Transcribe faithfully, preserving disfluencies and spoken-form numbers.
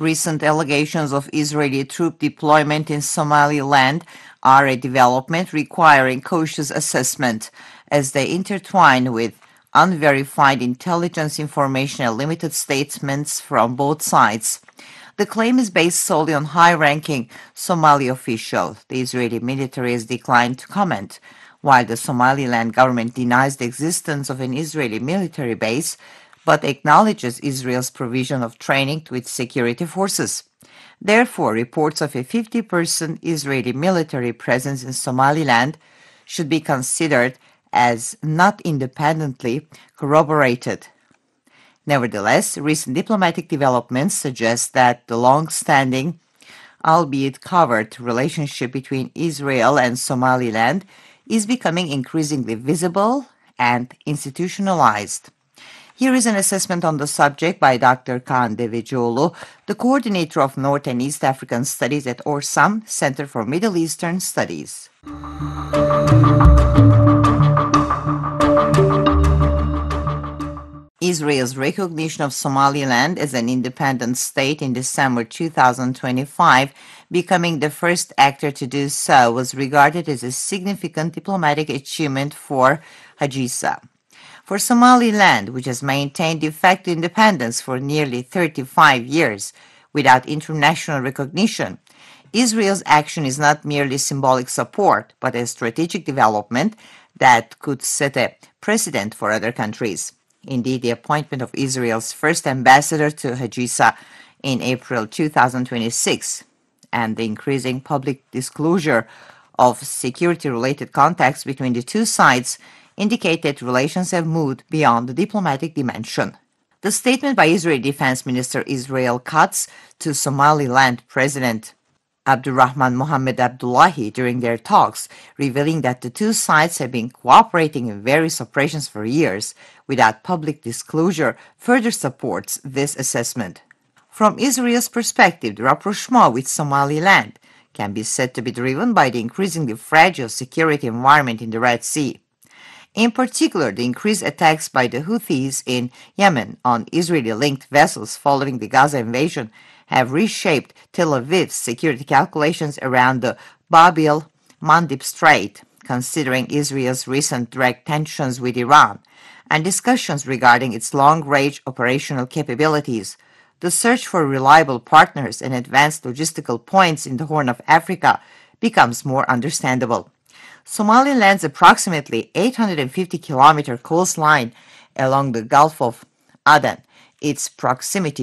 Recent allegations of Israeli troop deployment in Somaliland are a development requiring cautious assessment as they intertwine with unverified intelligence information and limited statements from both sides. The claim is based solely on high-ranking Somali officials. The Israeli military has declined to comment, while the Somaliland government denies the existence of an Israeli military base, but acknowledges Israel's provision of training to its security forces. Therefore, reports of a fifty-person Israeli military presence in Somaliland should be considered as not independently corroborated. Nevertheless, recent diplomatic developments suggest that the long-standing, albeit covert, relationship between Israel and Somaliland is becoming increasingly visible and institutionalized. Here is an assessment on the subject by Doctor Kaan Devecioğlu, the coordinator of North and East African Studies at Orsam, Center for Middle Eastern Studies. Israel's recognition of Somaliland as an independent state in December two thousand twenty-five, becoming the first actor to do so, was regarded as a significant diplomatic achievement for Hajisa. For Somaliland, which has maintained de facto independence for nearly thirty-five years without international recognition, Israel's action is not merely symbolic support, but a strategic development that could set a precedent for other countries. Indeed, the appointment of Israel's first ambassador to Hajisa in April two thousand twenty-six and the increasing public disclosure of security-related contacts between the two sides indicate that relations have moved beyond the diplomatic dimension. The statement by Israeli Defense Minister Israel Katz to Somaliland President Abdurrahman Mohammed Abdullahi during their talks, revealing that the two sides have been cooperating in various operations for years without public disclosure, further supports this assessment. From Israel's perspective, the rapprochement with Somaliland can be said to be driven by the increasingly fragile security environment in the Red Sea. In particular, the increased attacks by the Houthis in Yemen on Israeli-linked vessels following the Gaza invasion have reshaped Tel Aviv's security calculations around the Bab el-Mandeb Strait, considering Israel's recent direct tensions with Iran and discussions regarding its long-range operational capabilities. The search for reliable partners and advanced logistical points in the Horn of Africa becomes more understandable. Somaliland's approximately eight hundred fifty kilometer coastline along the Gulf of Aden, its proximity